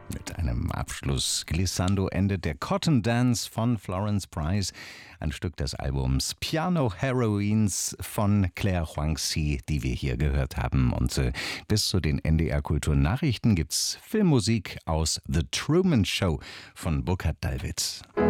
Mit einem Abschluss Glissando endet der Cotton Dance von Florence Price, ein Stück des Albums Piano Heroines von Claire Huangxi, die wir hier gehört haben. Und bis zu den NDR Kultur Nachrichten gibt's Filmmusik aus The Truman Show von Burkhard Dallwitz.